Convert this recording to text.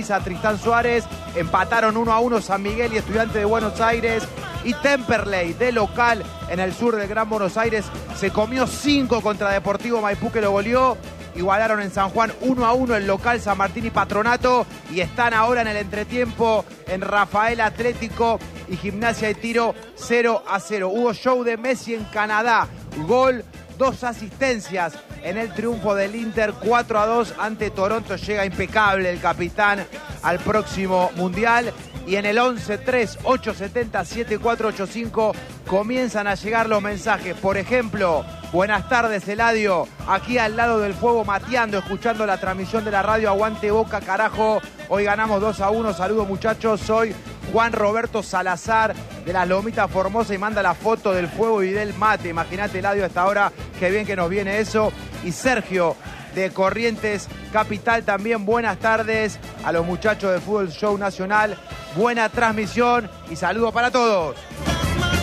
Defensa Tristán Suárez. Empataron 1-1 San Miguel y Estudiantes de Buenos Aires. Y Temperley, de local en el sur del Gran Buenos Aires, se comió 5 contra Deportivo Maipú, que lo goleó. Igualaron en San Juan 1-1 el local San Martín y Patronato. Y están ahora en el entretiempo en Rafael Atlético y Gimnasia de Tiro 0-0. Hubo show de Messi en Canadá. Gol, 2 asistencias en el triunfo del Inter 4-2 ante Toronto. Llega impecable el capitán al próximo Mundial. Y en el 11-3-870-7485 comienzan a llegar los mensajes. Por ejemplo, buenas tardes, Eladio. Aquí al lado del fuego mateando, escuchando la transmisión de la radio. Aguante Boca, carajo. Hoy ganamos 2-1. Saludos, muchachos. Soy Juan Roberto Salazar de las Lomitas Formosa y manda la foto del fuego y del mate. Imagínate, Eladio, a esta hora. Qué bien que nos viene eso. Y Sergio de Corrientes Capital también. Buenas tardes a los muchachos de Fútbol Show Nacional. Buena transmisión y saludos para todos.